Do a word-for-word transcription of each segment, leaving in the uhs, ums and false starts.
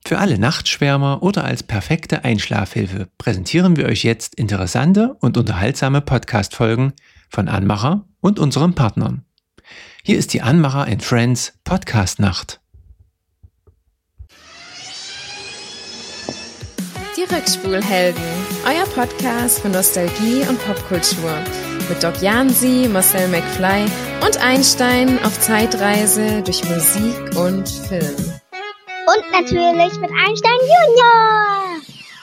Für alle Nachtschwärmer oder als perfekte Einschlafhilfe präsentieren wir euch jetzt interessante und unterhaltsame Podcast-Folgen von Anmacher und unseren Partnern. Hier ist die Anmacher and Friends Podcast-Nacht. Die Rückspulhelden, euer Podcast für Nostalgie und Popkultur. Mit Doc Jansi, Marcel McFly und Einstein auf Zeitreise durch Musik und Film. Und natürlich mit Einstein Junior.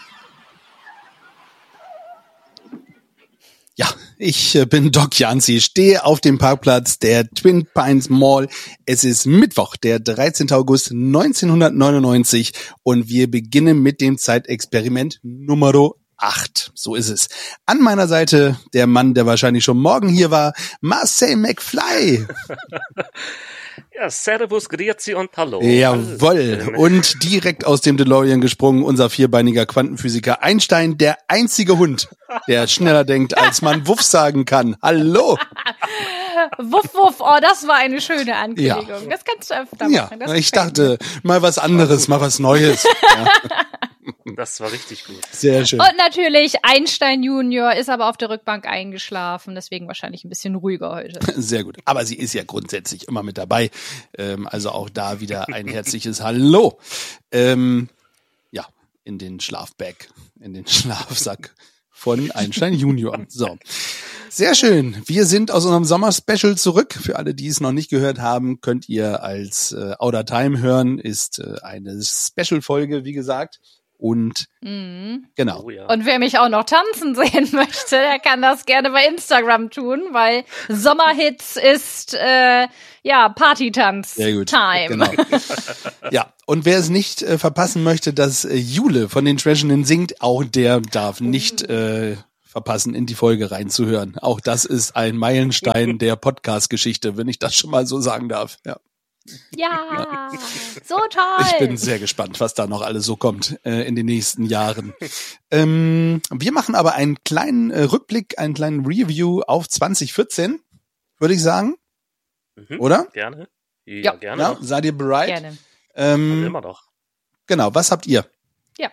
Ja, ich äh, bin Doc Jansi, stehe auf dem Parkplatz der Twin Pines Mall. Es ist Mittwoch, der dreizehnten August neunzehnhundertneunundneunzig und wir beginnen mit dem Zeitexperiment Nummer acht. So ist es. An meiner Seite der Mann, der wahrscheinlich schon morgen hier war, Marcel McFly. Ja, servus, grüezi und hallo. Jawohl. Und direkt aus dem DeLorean gesprungen, unser vierbeiniger Quantenphysiker Einstein, der einzige Hund, der schneller denkt, als man Wuff sagen kann. Hallo. Wuff, wuff, oh, das war eine schöne Ankündigung. Ja. Das kannst du öfter Ja, machen. Das ich gefällt dachte, mal was anderes, mal was Neues. Ja. Das war richtig gut. Sehr schön. Und natürlich, Einstein Junior ist aber auf der Rückbank eingeschlafen, deswegen wahrscheinlich ein bisschen ruhiger heute. Sehr gut. Aber sie ist ja grundsätzlich immer mit dabei. Ähm, also auch da wieder ein herzliches Hallo. Ähm, ja, in den Schlafbag, in den Schlafsack von Einstein Junior. So. Sehr schön. Wir sind aus unserem Sommer-Special zurück. Für alle, die es noch nicht gehört haben, könnt ihr als äh, Outer Time hören. Ist äh, eine Special-Folge, wie gesagt. Und Mhm. genau. Oh, ja. Und wer mich auch noch tanzen sehen möchte, der kann das gerne bei Instagram tun, weil Sommerhits ist, äh, ja, Partytanz Sehr gut. Time. Genau. Ja, und wer es nicht äh, verpassen möchte, dass äh, Jule von den Trashenden singt, auch der darf nicht äh, verpassen, in die Folge reinzuhören. Auch das ist ein Meilenstein der Podcast-Geschichte, wenn ich das schon mal so sagen darf. Ja. Ja, so toll. Ich bin sehr gespannt, was da noch alles so kommt äh, in den nächsten Jahren. Ähm, wir machen aber einen kleinen äh, Rückblick, einen kleinen Review auf zwanzig vierzehn, würde ich sagen. Mhm. Oder? Gerne. Ja, Ja. gerne. Ja, seid ihr bereit? Gerne. Ähm, Also immer doch. genau, was habt ihr? Ja.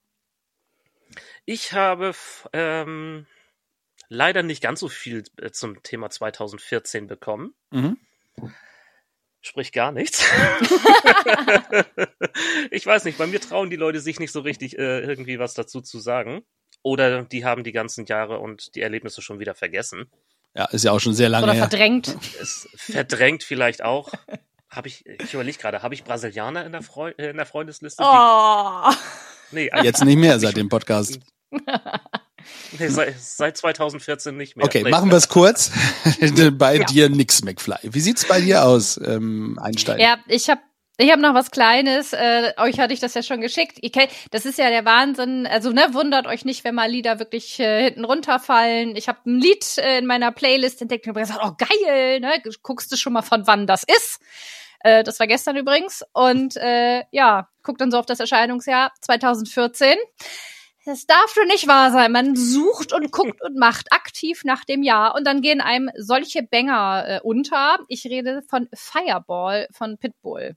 Ich habe f- ähm, leider nicht ganz so viel äh, zum Thema zwanzig vierzehn bekommen. Mhm. Sprich gar nichts. Ich weiß nicht, bei mir trauen die Leute sich nicht so richtig, äh, irgendwie was dazu zu sagen. Oder die haben die ganzen Jahre und die Erlebnisse schon wieder vergessen. Ja, ist ja auch schon sehr lange Oder her. verdrängt. Es verdrängt vielleicht auch. Hab ich, ich überlege gerade, habe ich Brasilianer in der, Freu äh, in der Freundesliste? Die, Oh. nee, also, Jetzt nicht mehr seit dem Podcast. nee seit, seit zwanzig vierzehn nicht mehr. Okay, Nee. machen wir es kurz. Bei Ja. dir nix, McFly. Wie sieht's bei dir aus, ähm, Einstein? Ja, ich habe ich hab noch was Kleines. Äh, euch hatte ich das ja schon geschickt. Ihr kennt, das ist ja der Wahnsinn. Also ne, wundert euch nicht, wenn mal Lieder wirklich äh, hinten runterfallen. Ich habe ein Lied äh, in meiner Playlist entdeckt und hab gesagt, oh geil, ne? Guckst du schon mal, von wann das ist? Äh, das war gestern übrigens. Und äh, ja, guckt dann so auf das Erscheinungsjahr zwanzig vierzehn. Das darf doch nicht wahr sein. Man sucht und guckt und macht aktiv nach dem Jahr und dann gehen einem solche Banger äh, unter. Ich rede von Fireball von Pitbull.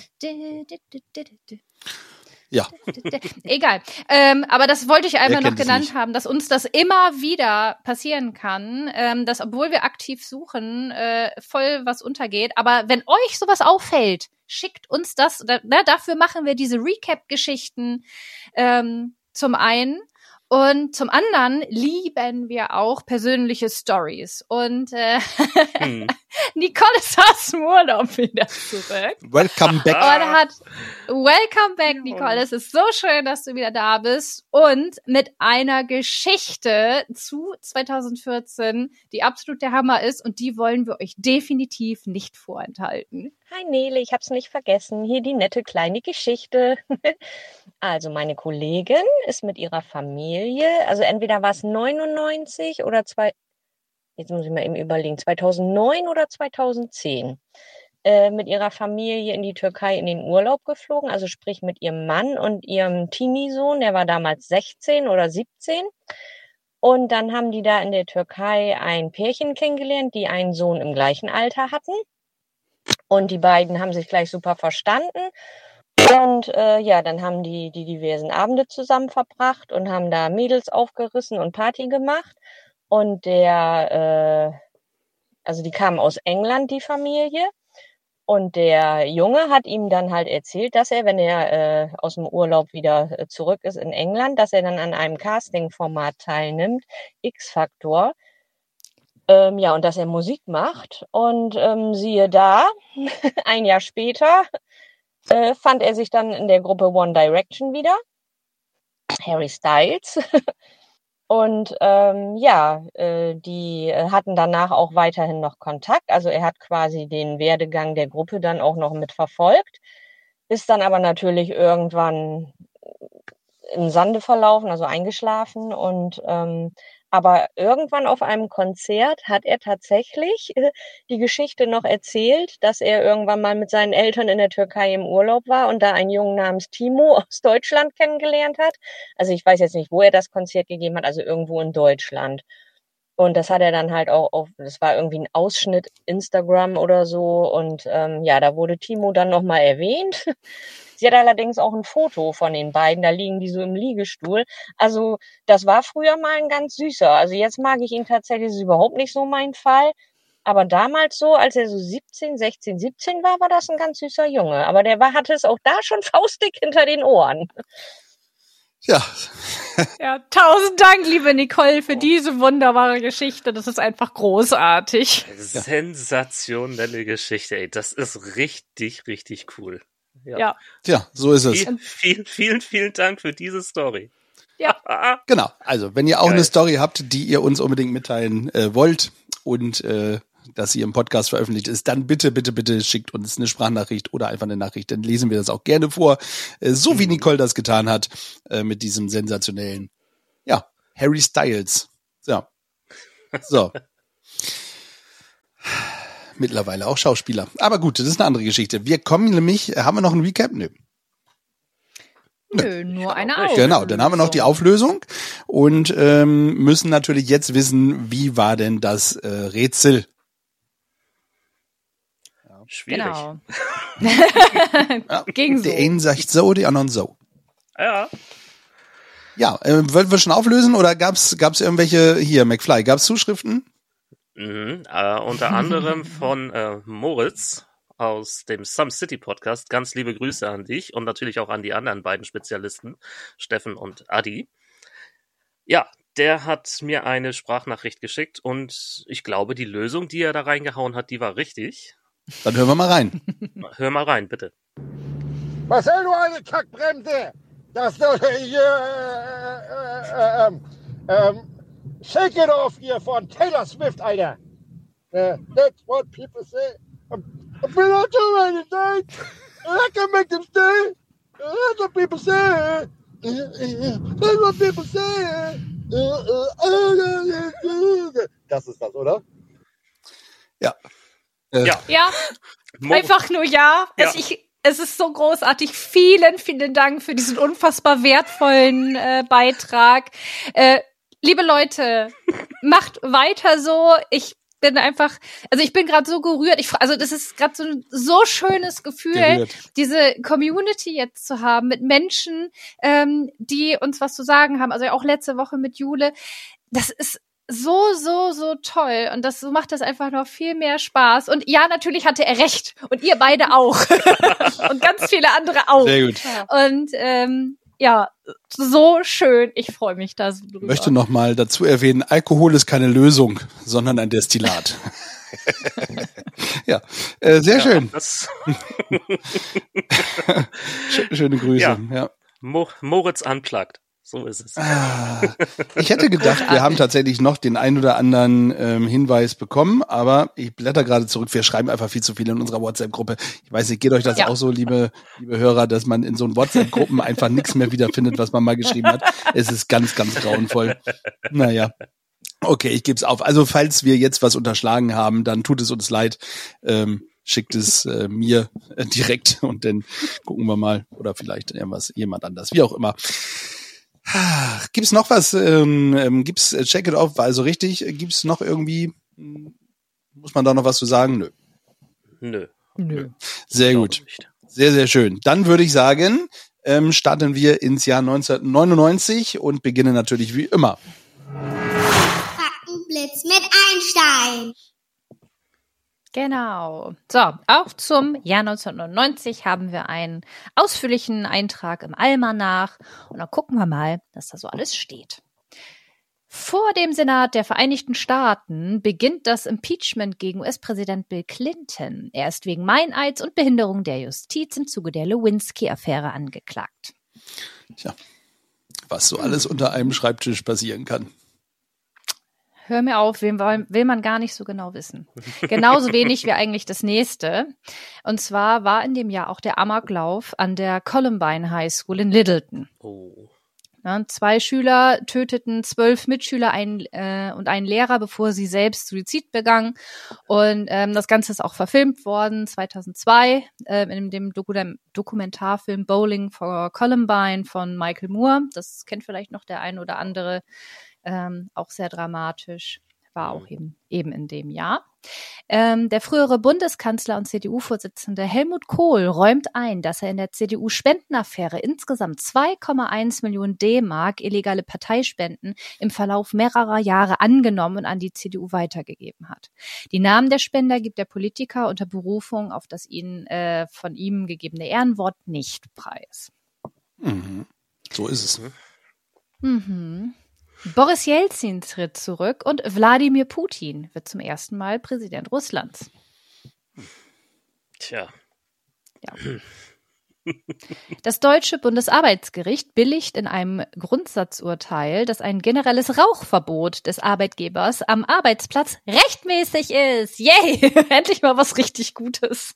Ja. Egal. Ähm, aber das wollte ich einmal Wer noch kennt es genannt nicht? haben, dass uns das immer wieder passieren kann, ähm, dass obwohl wir aktiv suchen, äh, voll was untergeht. Aber wenn euch sowas auffällt, schickt uns das. Da, ne, dafür machen wir diese Recap-Geschichten ähm, zum einen. Und zum anderen lieben wir auch persönliche Stories. Und äh, Hm. Nicole ist aus dem Urlaub wieder zurück. Welcome back. Und hat Welcome back, Nicole. Es ist so schön, dass du wieder da bist. Und mit einer Geschichte zu zwanzig vierzehn, die absolut der Hammer ist. Und die wollen wir euch definitiv nicht vorenthalten. Hi Nele, ich hab's nicht vergessen. Hier die nette kleine Geschichte. Also meine Kollegin ist mit ihrer Familie, also entweder war es neunundneunzig oder zwei, jetzt muss ich mal eben überlegen, zweitausendneun oder zweitausendzehn, äh, mit ihrer Familie in die Türkei in den Urlaub geflogen, also sprich mit ihrem Mann und ihrem Teenie-Sohn, der war damals sechzehn oder siebzehn. Und dann haben die da in der Türkei ein Pärchen kennengelernt, die einen Sohn im gleichen Alter hatten. Und die beiden haben sich gleich super verstanden. Und äh, ja, dann haben die die diversen Abende zusammen verbracht und haben da Mädels aufgerissen und Party gemacht. Und der, äh, also die kamen aus England, die Familie. Und der Junge hat ihm dann halt erzählt, dass er, wenn er äh, aus dem Urlaub wieder äh, zurück ist in England, dass er dann an einem Casting-Format teilnimmt, X-Factor. Ähm, ja, und dass er Musik macht. Und ähm, siehe da, ein Jahr später äh, fand er sich dann in der Gruppe One Direction wieder, Harry Styles. Und ähm, ja, äh, die hatten danach auch weiterhin noch Kontakt. Also er hat quasi den Werdegang der Gruppe dann auch noch mitverfolgt, ist dann aber natürlich irgendwann im Sande verlaufen, also eingeschlafen. Und ähm, aber irgendwann auf einem Konzert hat er tatsächlich äh, die Geschichte noch erzählt, dass er irgendwann mal mit seinen Eltern in der Türkei im Urlaub war und da einen Jungen namens Timo aus Deutschland kennengelernt hat. Also ich weiß jetzt nicht, wo er das Konzert gegeben hat, also irgendwo in Deutschland. Und das hat er dann halt auch auf, das war irgendwie ein Ausschnitt Instagram oder so. Und ähm, ja, da wurde Timo dann nochmal erwähnt. Sie hat allerdings auch ein Foto von den beiden, da liegen die so im Liegestuhl. Also das war früher mal ein ganz süßer. Also jetzt mag ich ihn tatsächlich, das ist überhaupt nicht so mein Fall. Aber damals so, als er so siebzehn, sechzehn, siebzehn war, war das ein ganz süßer Junge. Aber der war, hatte es auch da schon faustdick hinter den Ohren. Ja. Ja, tausend Dank, liebe Nicole, für diese wunderbare Geschichte. Das ist einfach großartig. Sensationelle Geschichte, ey. Das ist richtig, richtig cool. Ja. Ja. Ja, so ist es. Vielen, vielen, vielen, vielen Dank für diese Story. Ja. Genau. Also, wenn ihr auch Geil. eine Story habt, die ihr uns unbedingt mitteilen äh, wollt und äh, dass sie im Podcast veröffentlicht ist, dann bitte, bitte, bitte schickt uns eine Sprachnachricht oder einfach eine Nachricht. Dann lesen wir das auch gerne vor, äh, so wie Nicole das getan hat äh, mit diesem sensationellen, ja, Harry Styles. Ja. So. Mittlerweile auch Schauspieler. Aber gut, das ist eine andere Geschichte. Wir kommen nämlich, haben wir noch einen Recap? Nö. Nö, nur eine Auflösung. Genau, dann haben wir noch die Auflösung und ähm, müssen natürlich jetzt wissen, wie war denn das äh, Rätsel? Schwierig. Genau. Ja, Ging so. der eine sagt so, die anderen so. Ja. Ja, äh, wollten wir schon auflösen oder gab's gab's irgendwelche, hier, McFly, gab's Zuschriften? Mhm, äh, unter anderem von äh, Moritz aus dem Some City Podcast. Ganz liebe Grüße an dich und natürlich auch an die anderen beiden Spezialisten, Steffen und Adi. Ja, der hat mir eine Sprachnachricht geschickt und ich glaube, die Lösung, die er da reingehauen hat, die war richtig. Dann hören wir mal rein. Hör mal rein, bitte. Marcel, du eine Kackbremse! Das doch hier, äh, äh, ähm, ähm, Shake It Off hier von Taylor Swift, Alter. Uh, that's what people say. I'm, I'm not doing anything. I can make them stay. That's what people say. That's what people say. Das ist das, oder? Ja. Äh, Ja. Ja, Mo- einfach nur ja. Ja. Es, ich, es ist so großartig. Vielen, vielen Dank für diesen unfassbar wertvollen äh, Beitrag. Äh, liebe Leute, macht weiter so. Ich bin einfach, also ich bin gerade so gerührt. Ich, also das ist gerade so ein so schönes Gefühl, Gerührt. diese Community jetzt zu haben mit Menschen, ähm, die uns was zu sagen haben. Also auch letzte Woche mit Jule. Das ist so, so, so toll. Und das so macht das einfach noch viel mehr Spaß. Und ja, natürlich hatte er recht. Und ihr beide auch. Und ganz viele andere auch. Sehr gut. Und ähm, ja, so schön. Ich freue mich da so drüber. Ich möchte noch mal dazu erwähnen, Alkohol ist keine Lösung, sondern ein Destillat. Ja, äh, sehr Ja, schön. Das Sch- Schöne Grüße. Ja. Ja. Mo- Moritz unplugged. So ist es. Ah, ich hätte gedacht, wir haben tatsächlich noch den ein oder anderen ähm, Hinweis bekommen, aber ich blätter gerade zurück. Wir schreiben einfach viel zu viel in unserer WhatsApp-Gruppe. Ich weiß nicht, geht euch das Ja. auch so, liebe liebe Hörer, dass man in so einen WhatsApp-Gruppen einfach nichts mehr wiederfindet, was man mal geschrieben hat. Es ist ganz, ganz grauenvoll. Naja. Okay, ich gebe es auf. Also falls wir jetzt was unterschlagen haben, dann tut es uns leid. Ähm, schickt es äh, mir äh, direkt und dann gucken wir mal. Oder vielleicht irgendwas, jemand anders, wie auch immer. Gibt's noch was? Ähm, ähm, gibt's äh, Check It Off? War also richtig? Gibt's noch irgendwie? Muss man da noch was zu sagen? Nö. Nö. Nö. Sehr Glaube gut. nicht. Sehr, sehr schön. Dann würde ich sagen, ähm, starten wir ins Jahr neunzehnhundertneunundneunzig und beginnen natürlich wie immer. Faktenblitz mit Einstein. Genau. So, auch zum Jahr neunzehnhundertneunzig haben wir einen ausführlichen Eintrag im Almanach. Und dann gucken wir mal, was da so alles steht. Vor dem Senat der Vereinigten Staaten beginnt das Impeachment gegen U S-Präsident Bill Clinton. Er ist wegen Meineids und Behinderung der Justiz im Zuge der Lewinsky-Affäre angeklagt. Tja, was so alles unter einem Schreibtisch passieren kann. Hör mir auf, wem will man gar nicht so genau wissen. Genauso wenig wie eigentlich das nächste. Und zwar war in dem Jahr auch der Amoklauf an der Columbine High School in Littleton. Oh. Ja, zwei Schüler töteten zwölf Mitschüler ein, äh, und einen Lehrer, bevor sie selbst Suizid begangen. Und ähm, das Ganze ist auch verfilmt worden zweitausendzwei äh, in dem Doku- Dokumentarfilm Bowling for Columbine von Michael Moore. Das kennt vielleicht noch der ein oder andere. Ähm, auch sehr dramatisch, war auch eben, eben in dem Jahr. Ähm, der frühere Bundeskanzler und C D U-Vorsitzende Helmut Kohl räumt ein, dass er in der C D U-Spendenaffäre insgesamt zwei Komma eins Millionen D-Mark illegale Parteispenden im Verlauf mehrerer Jahre angenommen und an die C D U weitergegeben hat. Die Namen der Spender gibt der Politiker unter Berufung auf das ihnen äh, von ihm gegebene Ehrenwort nicht preis. Mhm. So ist es. Mhm. Boris Jelzin tritt zurück und Wladimir Putin wird zum ersten Mal Präsident Russlands. Tja. Ja. Das deutsche Bundesarbeitsgericht billigt in einem Grundsatzurteil, dass ein generelles Rauchverbot des Arbeitgebers am Arbeitsplatz rechtmäßig ist. Yay! Endlich mal was richtig Gutes.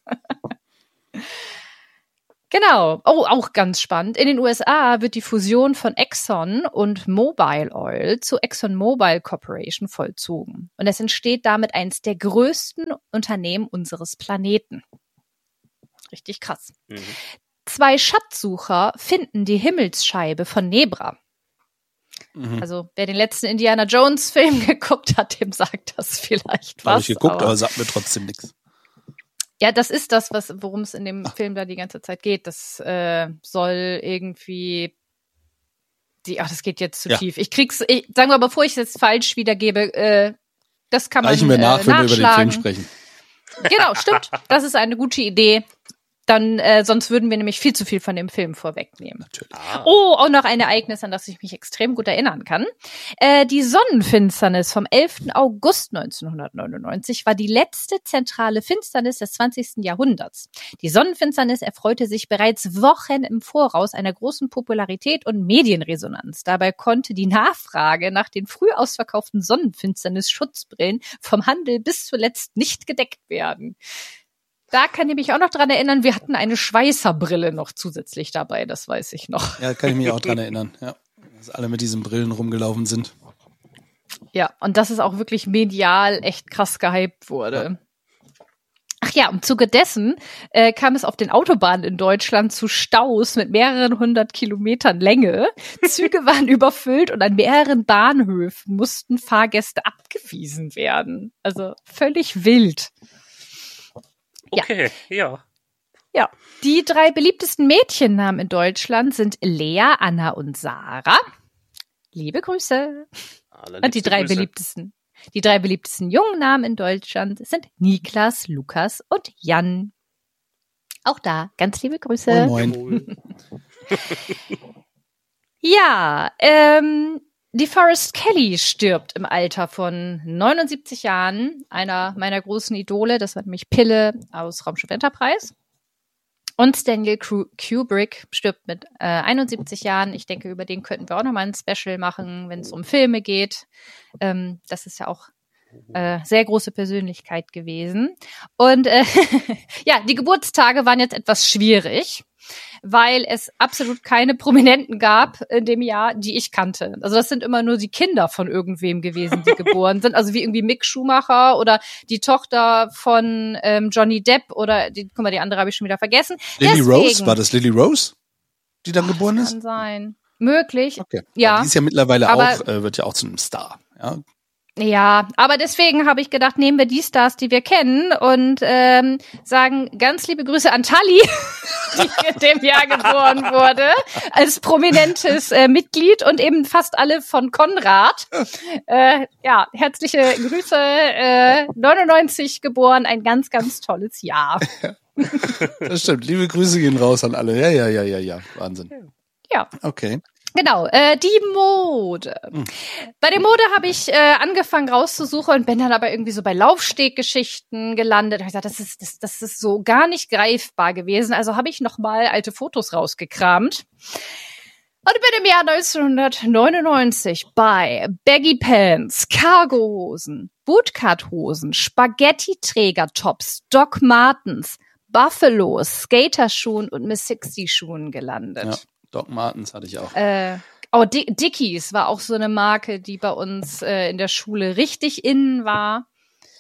Genau. Oh, auch ganz spannend. In den U S A wird die Fusion von Exxon und Mobil Oil zu ExxonMobil Corporation vollzogen. Und es entsteht damit eines der größten Unternehmen unseres Planeten. Richtig krass. Mhm. Zwei Schatzsucher finden die Himmelsscheibe von Nebra. Mhm. Also wer den letzten Indiana Jones Film geguckt hat, dem sagt das vielleicht was. Habe ich geguckt, aber, aber sagt mir trotzdem nichts. Ja, das ist das, was, worum es in dem Ach. Film da die ganze Zeit geht. Das äh, soll irgendwie die, ach, das geht jetzt zu ja. tief. Ich krieg's, ich, sagen wir, bevor ich es jetzt falsch wiedergebe, äh, das kann man Reichen wir nach, äh, wenn wir über den Film sprechen. Genau, stimmt. Das ist eine gute Idee. Dann, äh, sonst würden wir nämlich viel zu viel von dem Film vorwegnehmen. Natürlich. Oh, auch noch ein Ereignis, an das ich mich extrem gut erinnern kann. Äh, die Sonnenfinsternis vom elften August neunzehnhundertneunundneunzig war die letzte zentrale Finsternis des zwanzigsten Jahrhunderts. Die Sonnenfinsternis erfreute sich bereits Wochen im Voraus einer großen Popularität und Medienresonanz. Dabei konnte die Nachfrage nach den früh ausverkauften Sonnenfinsternis-Schutzbrillen vom Handel bis zuletzt nicht gedeckt werden. Da kann ich mich auch noch dran erinnern, wir hatten eine Schweißerbrille noch zusätzlich dabei, das weiß ich noch. Ja, kann ich mich auch dran erinnern, ja. Dass alle mit diesen Brillen rumgelaufen sind. Ja, und dass es auch wirklich medial echt krass gehypt wurde. Ja. Ach ja, im Zuge dessen äh, kam es auf den Autobahnen in Deutschland zu Staus mit mehreren hundert Kilometern Länge. Züge waren überfüllt und an mehreren Bahnhöfen mussten Fahrgäste abgewiesen werden. Also völlig wild. Okay, ja. Ja, die drei beliebtesten Mädchennamen in Deutschland sind Lea, Anna und Sarah. Liebe Grüße. Und die drei Grüße. beliebtesten, die drei beliebtesten Jungennamen in Deutschland sind Niklas, Lukas und Jan. Auch da ganz liebe Grüße. Moin, moin. Ja, ähm, die Forrest Kelly stirbt im Alter von neunundsiebzig Jahren. Einer meiner großen Idole, das war nämlich Pille aus Raumschiff Enterprise. Und Stanley Kubrick stirbt mit äh, einundsiebzig Jahren. Ich denke, über den könnten wir auch nochmal ein Special machen, wenn es um Filme geht. Ähm, das ist ja auch äh, sehr große Persönlichkeit gewesen. Und äh, ja, die Geburtstage waren jetzt etwas schwierig, weil es absolut keine Prominenten gab in dem Jahr, die ich kannte. Also das sind immer nur die Kinder von irgendwem gewesen, die geboren sind. Also wie irgendwie Mick Schumacher oder die Tochter von ähm, Johnny Depp oder, die, guck mal, die andere habe ich schon wieder vergessen. Lily Deswegen, Rose? War das Lily Rose, die dann oh, geboren das ist? Kann sein. Möglich. Okay. Ja. Die ist ja mittlerweile aber, auch, äh, wird ja auch zu einem Star. Ja. Ja, aber deswegen habe ich gedacht, nehmen wir die Stars, die wir kennen und ähm, sagen ganz liebe Grüße an Tali, die in dem Jahr geboren wurde, als prominentes äh, Mitglied und eben fast alle von Konrad. Äh, ja, herzliche Grüße, äh, neunundneunzig geboren, ein ganz, ganz tolles Jahr. Das stimmt, liebe Grüße gehen raus an alle. Ja, ja, ja, ja, ja, Wahnsinn. Ja. Okay. Genau, äh, die Mode. Hm. Bei der Mode habe ich äh, angefangen rauszusuchen und bin dann aber irgendwie so bei Laufsteggeschichten gelandet. Da habe ich gesagt, das ist, das, das ist so gar nicht greifbar gewesen. Also habe ich nochmal alte Fotos rausgekramt. Und bin im Jahr neunzehnhundertneunundneunzig bei Baggy Pants, Cargohosen, Bootcut-Hosen, Spaghetti-Träger-Tops, Doc Martens, Buffalos, Skaterschuhen und Miss Sixty-Schuhen gelandet. Ja. Doc Martens hatte ich auch. Äh, oh, Di- Dickies war auch so eine Marke, die bei uns äh, in der Schule richtig innen war.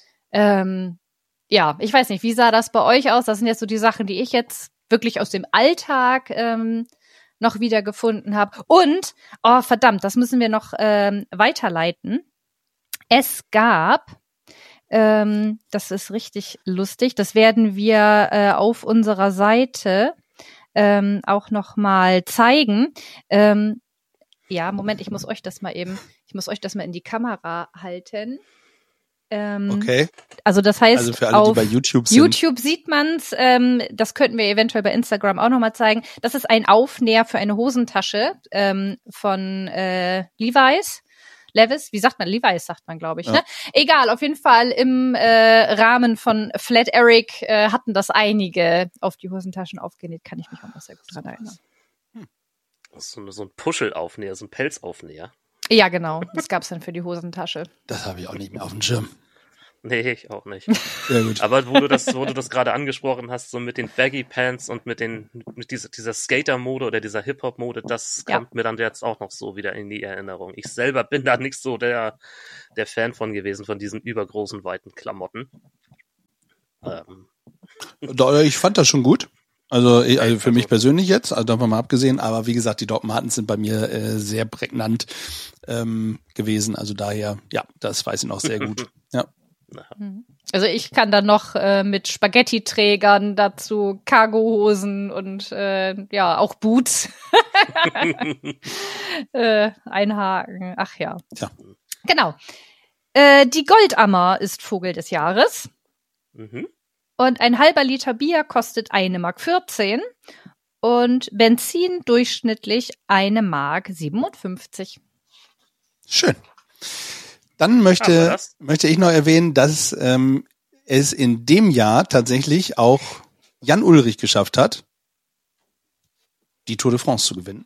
Ähm, ja, ich weiß nicht, wie sah das bei euch aus? Das sind jetzt so die Sachen, die ich jetzt wirklich aus dem Alltag ähm, noch wieder gefunden habe. Und, oh verdammt, das müssen wir noch ähm, weiterleiten. Es gab, ähm, das ist richtig lustig, das werden wir äh, auf unserer Seite Ähm, auch noch mal zeigen. Ähm, ja, Moment, ich muss euch das mal eben, ich muss euch das mal in die Kamera halten. Ähm, okay. Also das heißt, also für alle, auf die bei YouTube sind. YouTube sieht man's. Ähm, das könnten wir eventuell bei Instagram auch noch mal zeigen. Das ist ein Aufnäher für eine Hosentasche ähm, von äh, Levi's. Levis, wie sagt man? Levi's sagt man, glaube ich. Ja. Ne? Egal, auf jeden Fall im äh, Rahmen von Flat Eric äh, hatten das einige auf die Hosentaschen aufgenäht. Kann ich mich auch noch sehr gut dran erinnern. Hm. Das ist so, so ein Puschelaufnäher, so ein Pelzaufnäher. Ja, genau. Das gab's dann für die Hosentasche. Das habe ich auch nicht mehr auf dem Schirm. Nee, ich auch nicht. Sehr gut. Aber wo du das, wo du das gerade angesprochen hast, so mit den Baggy Pants und mit den, mit dieser, dieser Skater-Mode oder dieser Hip-Hop-Mode, das Ja. kommt mir dann jetzt auch noch so wieder in die Erinnerung. Ich selber bin da nicht so der, der Fan von gewesen, von diesen übergroßen, weiten Klamotten. Ähm. Doch, ich fand das schon gut. Also, ich- also für mich persönlich jetzt, also davon mal abgesehen, aber wie gesagt, die Doc Martens sind bei mir äh, sehr prägnant ähm, gewesen. Also daher, ja, das weiß ich noch sehr gut. Ja. Also ich kann dann noch äh, mit Spaghetti-Trägern dazu Cargohosen und äh, ja, auch Boots äh, einhaken. Ach ja. Tja. Genau. Äh, die Goldammer ist Vogel des Jahres. Mhm. Und ein halber Liter Bier kostet eine Mark vierzehn und Benzin durchschnittlich eine Mark siebenundfünfzig. Schön. Dann Aber möchte, das- möchte ich noch erwähnen, dass ähm, es in dem Jahr tatsächlich auch Jan Ulrich geschafft hat, die Tour de France zu gewinnen.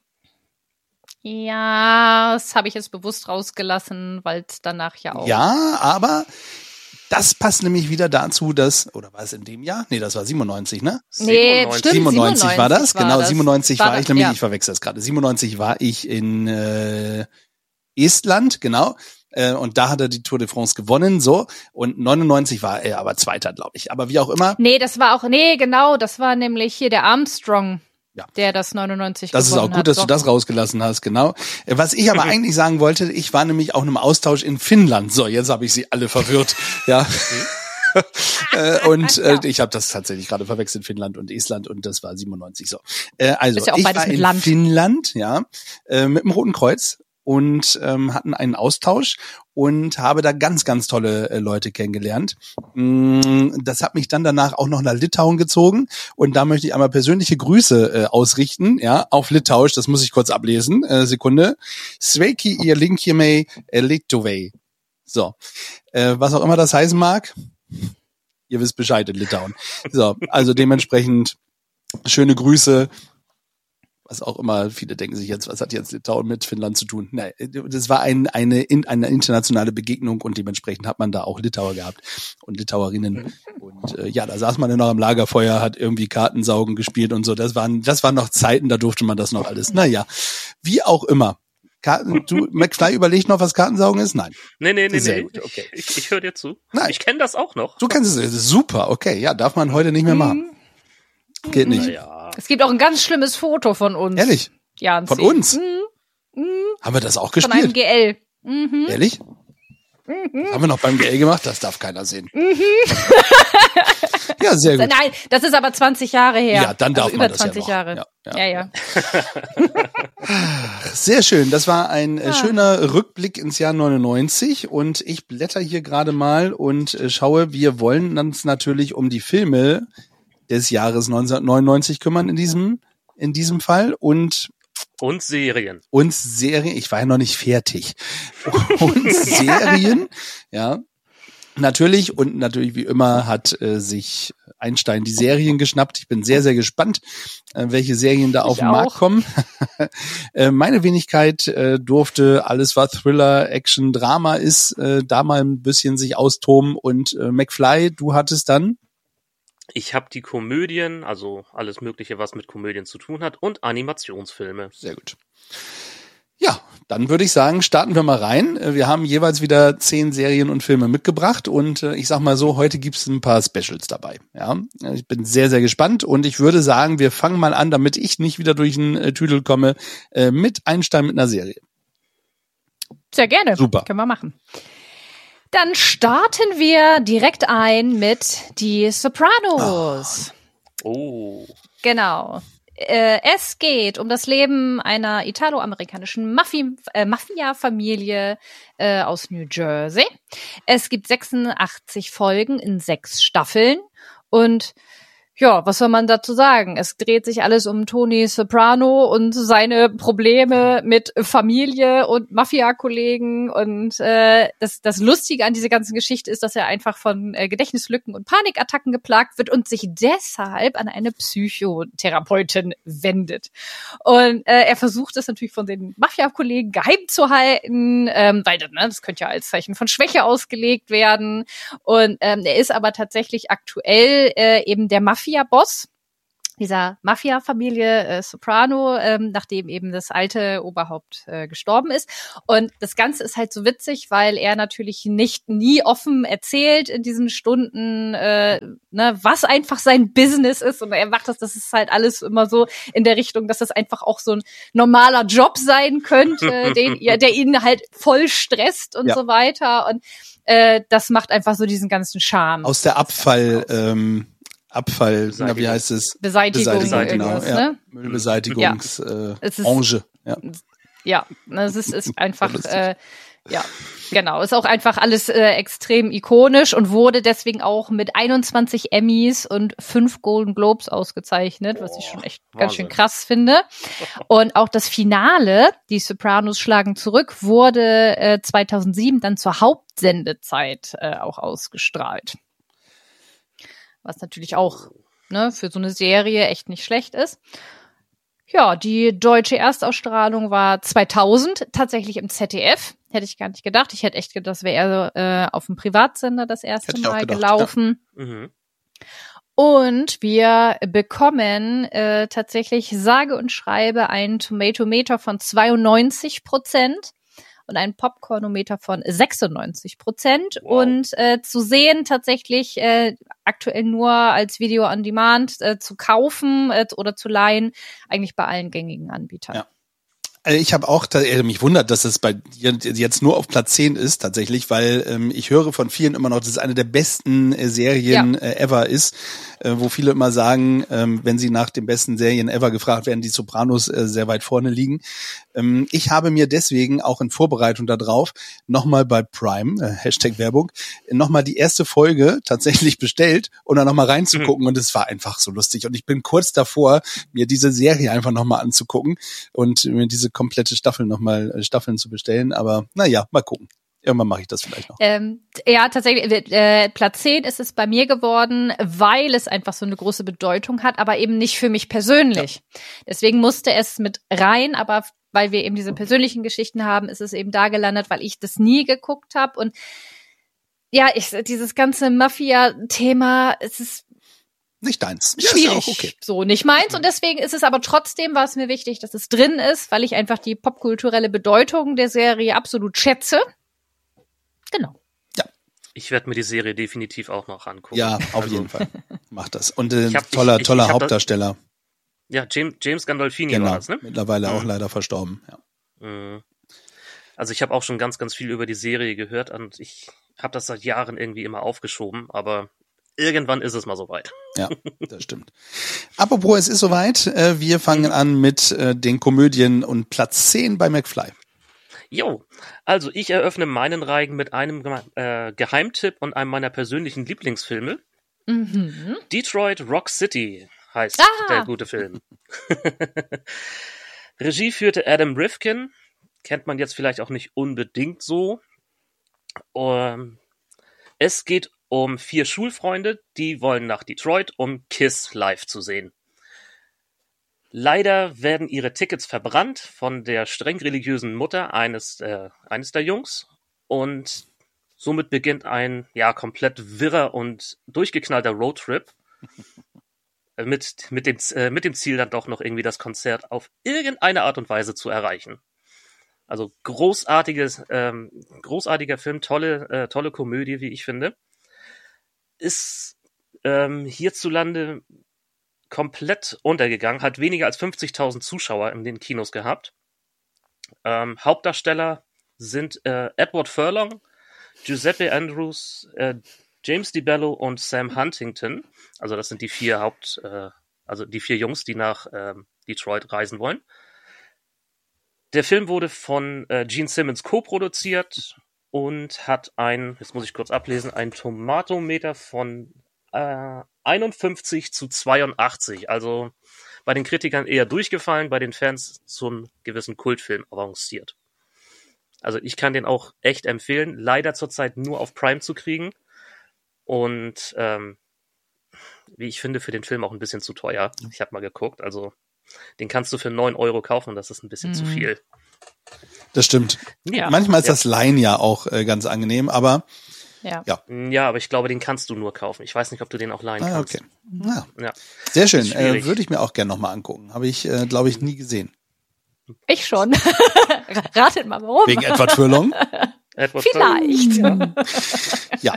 Ja, das habe ich jetzt bewusst rausgelassen, weil es danach ja auch. Ja, aber das passt nämlich wieder dazu, dass, oder war es in dem Jahr? Nee, das war siebenundneunzig, ne? Nee, siebenundneunzig. stimmt. siebenundneunzig war das, war genau, das. siebenundneunzig War war, das, ich nämlich, ja. ich verwechsel das gerade. siebenundneunzig war ich in äh, Estland, genau. Äh, und da hat er die Tour de France gewonnen, so. Und neunundneunzig war er aber Zweiter, glaube ich. Aber wie auch immer, Nee, das war auch, nee, genau, das war nämlich hier der Armstrong, Ja. der das neunundneunzig das ist gewonnen auch gut, hat. dass Doch. du das rausgelassen hast, genau. Äh, Was ich aber eigentlich sagen wollte, ich war nämlich auch in einem Austausch in Finnland. So, jetzt habe ich sie alle verwirrt. Ja. äh, und äh, ich habe das tatsächlich gerade verwechselt, Finnland und Estland, und das war siebenundneunzig so. Äh, also Ist ja auch ich beides war mit in Land. Finnland, ja, äh, mit dem Roten Kreuz und ähm, hatten einen Austausch und habe da ganz, ganz tolle äh, Leute kennengelernt. Mm, Das hat mich dann danach auch noch nach Litauen gezogen und da möchte ich einmal persönliche Grüße äh, ausrichten, ja, auf Litauisch, das muss ich kurz ablesen, äh, Sekunde. Sveiki ihr linkimei Lietuvai. So, äh, was auch immer das heißen mag, ihr wisst Bescheid in Litauen. So, also dementsprechend schöne Grüße. Was auch immer, viele denken sich jetzt, was hat jetzt Litauen mit Finnland zu tun? Nein, das war ein, eine, eine internationale Begegnung und dementsprechend hat man da auch Litauer gehabt und Litauerinnen. Und äh, ja, da saß man dann noch am Lagerfeuer, hat irgendwie Kartensaugen gespielt und so. Das waren, das waren noch Zeiten, da durfte man das noch alles. Naja, wie auch immer. Karten, du, McFly überlegt noch, was Kartensaugen ist? Nein. Nee, nee, nee, Sehr nee. gut, okay. Ich, ich höre dir zu. Nein. Ich kenne das auch noch. Du kennst es, das ist super, okay, ja, darf man heute nicht mehr machen. Geht nicht. Naja. Es gibt auch ein ganz schlimmes Foto von uns. Ehrlich? Ja, Von uns? Mhm. Haben wir das auch Von einem gespielt? G L. Mhm. Ehrlich? Das haben wir noch beim G L gemacht, das darf keiner sehen. Ja, sehr gut. Nein, das ist aber zwanzig Jahre her. Ja, dann darf also man über das zwanzig ja noch. Jahre. Ja, Ja, ja. ja. Sehr schön. Das war ein äh, Ja. schöner Rückblick ins Jahr neunundneunzig und ich blätter hier gerade mal und äh, schaue, wir wollen uns natürlich um die Filme des Jahres neunzehnhundertneunundneunzig kümmern in diesem, in diesem Fall und Und Serien. und Serien, ich war ja noch nicht fertig. Und Serien, ja. Natürlich und natürlich wie immer hat äh, sich Einstein die Serien geschnappt. Ich bin sehr, sehr gespannt, äh, welche Serien da auf den auch. Markt kommen. äh, meine Wenigkeit äh, durfte alles, was Thriller, Action, Drama ist, äh, da mal ein bisschen sich austoben. Und äh, McFly, du hattest dann? Ich habe die Komödien, also alles Mögliche, was mit Komödien zu tun hat, und Animationsfilme. Sehr gut. Ja, dann würde ich sagen, starten wir mal rein. Äh, Wir haben jeweils wieder zehn Serien und Filme mitgebracht und äh, ich sag mal so, heute gibt's ein paar Specials dabei. Ja, ich bin sehr, sehr gespannt und ich würde sagen, wir fangen mal an, damit ich nicht wieder durch den äh, Tüdel komme, äh, mit Einstein mit einer Serie. Sehr gerne. Super. Können wir machen. Dann starten wir direkt ein mit die Sopranos. Oh. Genau. Äh, es geht um das Leben einer italo-amerikanischen Mafi- äh, Mafia-Familie äh, aus New Jersey. Es gibt sechsundachtzig Folgen in sechs Staffeln und ja, was soll man dazu sagen? Es dreht sich alles um Tony Soprano und seine Probleme mit Familie und Mafia-Kollegen. Und äh, das, das Lustige an dieser ganzen Geschichte ist, dass er einfach von äh, Gedächtnislücken und Panikattacken geplagt wird und sich deshalb an eine Psychotherapeutin wendet. Und äh, er versucht es natürlich von den Mafia-Kollegen geheim zu halten, ähm, weil ne, das könnte ja als Zeichen von Schwäche ausgelegt werden. Und ähm, er ist aber tatsächlich aktuell äh, eben der Mafia Mafia-Boss dieser Mafia-Familie äh, Soprano, ähm, nachdem eben das alte Oberhaupt äh, gestorben ist. Und das Ganze ist halt so witzig, weil er natürlich nicht nie offen erzählt in diesen Stunden, äh, ne, was einfach sein Business ist. Und er macht das, das ist halt alles immer so in der Richtung, dass das einfach auch so ein normaler Job sein könnte, den, ja, der ihn halt voll stresst und Ja. so weiter. Und äh, das macht einfach so diesen ganzen Charme. Aus der Abfall, ähm, Abfall, na, wie Beseitigung. heißt es? Beseitigung, Beseitigung, irgendwas, ja. ne? Müllbeseitigungsbranche. Es Äh, ist- Branche. ja. Ja, es ist, ist einfach, Lustig. äh, ja, genau, ist auch einfach alles äh, extrem ikonisch und wurde deswegen auch mit einundzwanzig Emmys und fünf Golden Globes ausgezeichnet, was ich schon echt ganz schön Wahnsinn. krass finde. Und auch das Finale, die Sopranos schlagen zurück, wurde äh, zweitausendsieben dann zur Hauptsendezeit äh, auch ausgestrahlt. Was natürlich auch ne, für so eine Serie echt nicht schlecht ist. Ja, die deutsche Erstausstrahlung war zweitausend, tatsächlich im Z D F. Hätte ich gar nicht gedacht. Ich hätte echt gedacht, das wäre äh, auf dem Privatsender das erste Hätte ich auch Mal gedacht, gelaufen. Mhm. Und wir bekommen äh, tatsächlich sage und schreibe einen Tomatometer von zweiundneunzig Prozent und einen Popcornometer von sechsundneunzig Prozent. Wow. Und äh, zu sehen tatsächlich äh, aktuell nur als Video on Demand äh, zu kaufen äh, oder zu leihen, eigentlich bei allen gängigen Anbietern. Ja. Also ich habe auch, äh, mich wundert, dass es bei dir jetzt nur auf Platz zehn ist tatsächlich, weil ähm, ich höre von vielen immer noch, dass es eine der besten äh, Serien Ja. äh, ever ist, äh, wo viele immer sagen, ähm, wenn sie nach den besten Serien ever gefragt werden, die Sopranos äh, sehr weit vorne liegen. Ähm, ich habe mir deswegen auch in Vorbereitung darauf nochmal bei Prime, äh, Hashtag Werbung, nochmal die erste Folge tatsächlich bestellt und dann nochmal reinzugucken und es war einfach so lustig und ich bin kurz davor, mir diese Serie einfach nochmal anzugucken und mir diese komplette Staffel nochmal äh, Staffeln zu bestellen, aber naja, mal gucken. Irgendwann mache ich das vielleicht noch. Ähm, ja, tatsächlich, äh, Platz zehn ist es bei mir geworden, weil es einfach so eine große Bedeutung hat, aber eben nicht für mich persönlich. Deswegen musste es mit rein, aber weil wir eben diese persönlichen Geschichten haben, ist es eben da gelandet, weil ich das nie geguckt habe. Und ja, ich, dieses ganze Mafia-Thema, es ist Nicht deins. Ja, ist schwierig, ja auch okay. so nicht meins. Und deswegen ist es aber trotzdem, war es mir wichtig, dass es drin ist, weil ich einfach die popkulturelle Bedeutung der Serie absolut schätze. Genau. Ich werde mir die Serie definitiv auch noch angucken. Ja, auf Also, jeden Fall. Mach das. Und äh, Ich hab- toller, ich- toller ich hab da- Hauptdarsteller. Ja, James, James Gandolfini war Genau. das, ne? Mittlerweile auch Mhm. leider verstorben. Ja. Mhm. Also ich habe auch schon ganz, ganz viel über die Serie gehört und ich habe das seit Jahren irgendwie immer aufgeschoben, aber irgendwann ist es mal soweit. Ja, das stimmt. Apropos, es ist soweit. Äh, wir fangen an mit äh, den Komödien und Platz zehn bei McFly. Jo, also ich eröffne meinen Reigen mit einem äh, Geheimtipp und einem meiner persönlichen Lieblingsfilme. Mhm. Detroit Rock City heißt Ah. der gute Film. Regie führte Adam Rifkin. Kennt man jetzt vielleicht auch nicht unbedingt so. Um, es geht um vier Schulfreunde, die wollen nach Detroit, um Kiss live zu sehen. Leider werden ihre Tickets verbrannt von der streng religiösen Mutter eines, äh, eines der Jungs und somit beginnt ein ja komplett wirrer und durchgeknallter Roadtrip mit, mit, dem, äh, mit dem Ziel dann doch noch irgendwie das Konzert auf irgendeine Art und Weise zu erreichen. Also großartiges, ähm, großartiger Film, tolle, äh, tolle Komödie, wie ich finde. Ist ähm, hierzulande komplett untergegangen, hat weniger als fünfzigtausend Zuschauer in den Kinos gehabt. Ähm, Hauptdarsteller sind äh, Edward Furlong, Giuseppe Andrews, äh, James DiBello und Sam Huntington. Also das sind die vier Haupt, äh, also die vier Jungs, die nach äh, Detroit reisen wollen. Der Film wurde von äh, Gene Simmons co-produziert und hat ein, jetzt muss ich kurz ablesen, ein Tomatometer von äh, einundfünfzig zu zweiundachtzig. Also bei den Kritikern eher durchgefallen, bei den Fans zum gewissen Kultfilm avanciert. Also ich kann den auch echt empfehlen. Leider zurzeit nur auf Prime zu kriegen. Und ähm, wie ich finde, für den Film auch ein bisschen zu teuer. Ich habe mal geguckt, also den kannst du für neun Euro kaufen, das ist ein bisschen mhm. zu viel. Das stimmt. Ja. Manchmal ist Ja. das Leihen ja auch äh, ganz angenehm, aber Ja. ja. Ja, aber ich glaube, den kannst du nur kaufen. Ich weiß nicht, ob du den auch leihen Ah, kannst. okay. Ja. Ja. Sehr schön. Ist Äh, schwierig. würde ich mir auch gerne nochmal angucken. Habe ich, äh, glaube ich, nie gesehen. Ich schon. Ratet mal warum. Wegen Edward Furlong? Edward Vielleicht. Furlong. Ja.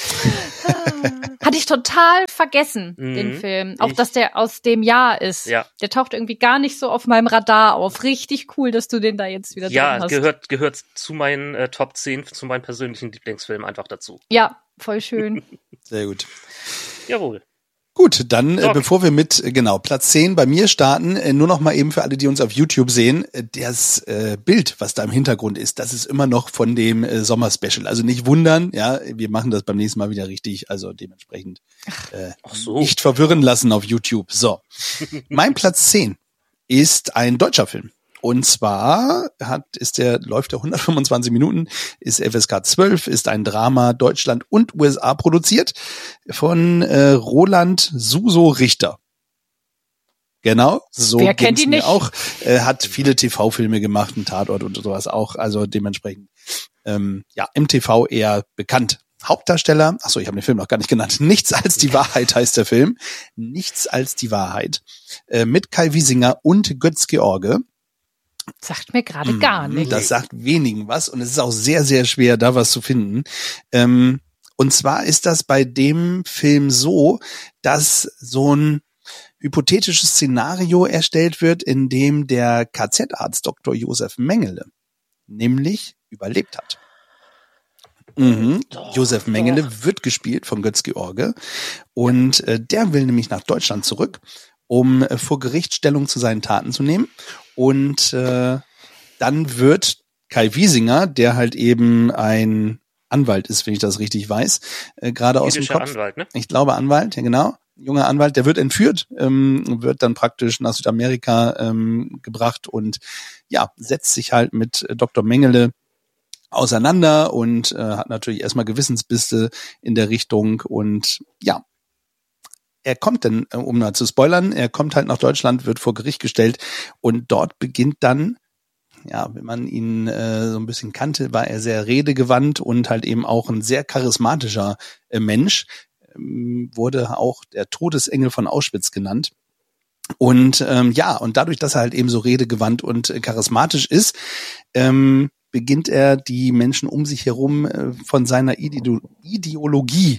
Hatte ich total vergessen, Mhm. den Film. Auch, Ich- dass der aus dem Jahr ist. Ja. Der taucht irgendwie gar nicht so auf meinem Radar auf. Richtig cool, dass du den da jetzt wieder Ja, drin hast. gehört, gehört zu meinen äh, Top zehn, zu meinen persönlichen Lieblingsfilmen einfach dazu. Ja, voll schön. Sehr gut. Jawohl. Gut, dann, äh, Doc. bevor wir mit, äh, genau, Platz zehn bei mir starten, äh, nur noch mal eben für alle, die uns auf YouTube sehen, äh, das äh, Bild, was da im Hintergrund ist, das ist immer noch von dem äh, Sommer-Special. Also nicht wundern, ja, wir machen das beim nächsten Mal wieder richtig, also dementsprechend äh, Ach so. nicht verwirren lassen auf YouTube. So, mein Platz zehn ist ein deutscher Film. Und zwar hat, ist der, läuft der hundertfünfundzwanzig Minuten, ist F S K zwölf, ist ein Drama Deutschland und U S A produziert von äh, Roland Suso Richter. Genau, so Wer kennt ging's ihn mir nicht? auch. Äh, hat viele T V-Filme gemacht, einen Tatort und sowas auch, also dementsprechend ähm, ja im T V eher bekannt. Hauptdarsteller, achso, ich habe den Film noch gar nicht genannt. Nichts als die Wahrheit heißt der Film. Nichts als die Wahrheit. Äh, mit Kai Wiesinger und Götz George. Sagt mir gerade gar Mhm, nicht. Das sagt wenigen was und es ist auch sehr, sehr schwer, da was zu finden. Ähm, und zwar ist das bei dem Film so, dass so ein hypothetisches Szenario erstellt wird, in dem der K Z-Arzt Doktor Josef Mengele nämlich überlebt hat. Mhm. Josef Mengele wird gespielt von Götz George und äh, der will nämlich nach Deutschland zurück, um äh, vor Gericht Stellung zu seinen Taten zu nehmen. Und äh, dann wird Kai Wiesinger, der halt eben ein Anwalt ist, wenn ich das richtig weiß, äh, gerade aus dem Jüdischer Kopf. Anwalt, ne? Ich glaube Anwalt, ja genau. Junger Anwalt, der wird entführt, ähm, wird dann praktisch nach Südamerika ähm, gebracht und ja, setzt sich halt mit äh, Doktor Mengele auseinander und äh, hat natürlich erstmal Gewissensbisse in der Richtung und ja, er kommt dann, äh, um mal zu spoilern, er kommt halt nach Deutschland, wird vor Gericht gestellt und dort beginnt dann, ja, wenn man ihn äh, so ein bisschen kannte, war er sehr redegewandt und halt eben auch ein sehr charismatischer äh, Mensch, ähm, wurde auch der Todesengel von Auschwitz genannt. Und ähm, ja, und dadurch, dass er halt eben so redegewandt und äh, charismatisch ist, ähm, beginnt er die Menschen um sich herum äh, von seiner Ide- Ideologie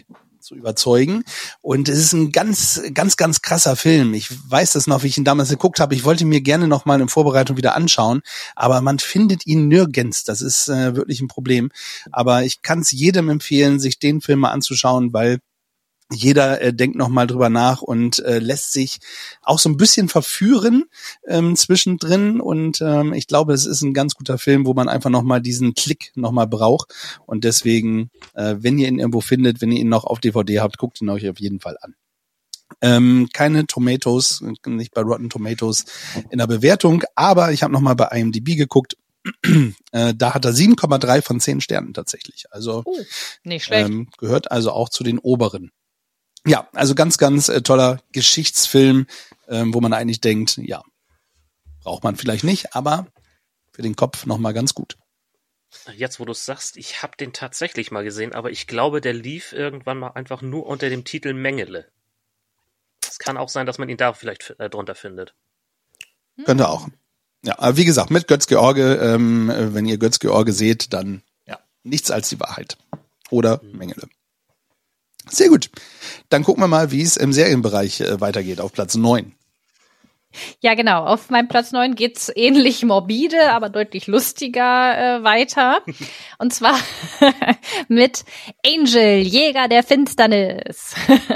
zu überzeugen. Und es ist ein ganz, ganz, ganz krasser Film. Ich weiß das noch, wie ich ihn damals geguckt habe. Ich wollte mir gerne noch mal in Vorbereitung wieder anschauen, aber man findet ihn nirgends. Das ist äh, wirklich ein Problem. Aber ich kann es jedem empfehlen, sich den Film mal anzuschauen, weil jeder äh, denkt noch mal drüber nach und äh, lässt sich auch so ein bisschen verführen ähm, zwischendrin. Und ähm, ich glaube, es ist ein ganz guter Film, wo man einfach noch mal diesen Klick noch mal braucht. Und deswegen, äh, wenn ihr ihn irgendwo findet, wenn ihr ihn noch auf D V D habt, guckt ihn euch auf jeden Fall an. Ähm, keine Tomatoes, nicht bei Rotten Tomatoes in der Bewertung, aber ich habe noch mal bei I M D B geguckt. äh, da hat er sieben Komma drei von zehn Sternen tatsächlich. Also uh, nicht schlecht. Ähm, gehört also auch zu den oberen. Ja, also ganz, ganz äh, toller Geschichtsfilm, ähm, wo man eigentlich denkt, ja, braucht man vielleicht nicht, aber für den Kopf nochmal ganz gut. Jetzt, wo du es sagst, ich habe den tatsächlich mal gesehen, aber ich glaube, der lief irgendwann mal einfach nur unter dem Titel Mengele. Es kann auch sein, dass man ihn da vielleicht äh, drunter findet. Hm. Könnte auch. Ja, aber wie gesagt, mit Götz-George, ähm, wenn ihr Götz-George seht, dann ja, nichts als die Wahrheit. Oder hm. Mengele. Sehr gut. Dann gucken wir mal, wie es im Serienbereich äh, weitergeht, auf Platz neun. Ja, genau. Auf meinem Platz neun geht's ähnlich morbide, aber deutlich lustiger äh, weiter. Und zwar mit Angel, Jäger der Finsternis.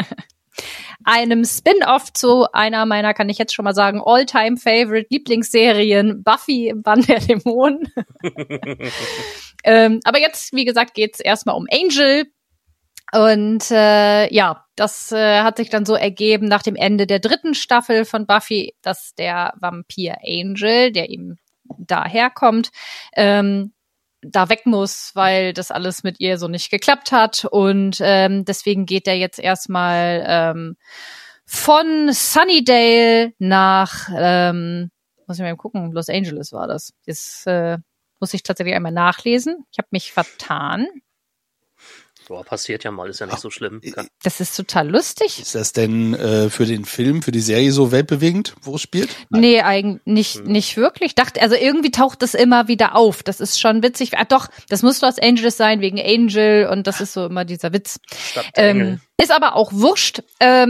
Einem Spin-off zu einer meiner, kann ich jetzt schon mal sagen, All-Time-Favorite Lieblingsserien, Buffy im Bann der Dämonen. ähm, aber jetzt, wie gesagt, geht's erstmal um Angel. Und äh, ja, das äh, hat sich dann so ergeben nach dem Ende der dritten Staffel von Buffy, dass der Vampir Angel, der eben daherkommt, ähm, da weg muss, weil das alles mit ihr so nicht geklappt hat. Und ähm, deswegen geht er jetzt erstmal ähm, von Sunnydale nach, ähm, muss ich mal gucken, Los Angeles war das. Das äh, muss ich tatsächlich einmal nachlesen. Ich habe mich vertan. Boah, passiert ja mal, ist ja nicht Ach, so schlimm. Kann. Das ist total lustig. Ist das denn äh, für den Film, für die Serie so weltbewegend, wo es spielt? Nein. Nee, eigentlich nicht, hm. nicht wirklich. Dachte, also irgendwie taucht das immer wieder auf. Das ist schon witzig. Ah, doch, das muss Los Angeles sein, wegen Angel und das ist so immer dieser Witz. Stadt ähm, ist aber auch wurscht. Ähm,